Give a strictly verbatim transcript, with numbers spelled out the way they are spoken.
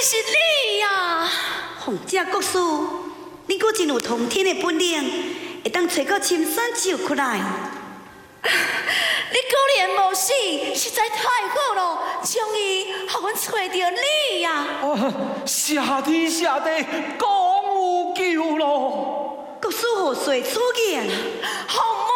是你呀！ 洪家国师，你果真有通天的本领，会当找到青山救出来。 你果然无死，实在太好了，终于让阮找到你呀！ 啊，谢天谢地，讲有救咯！ 国师何遂出言？ 好。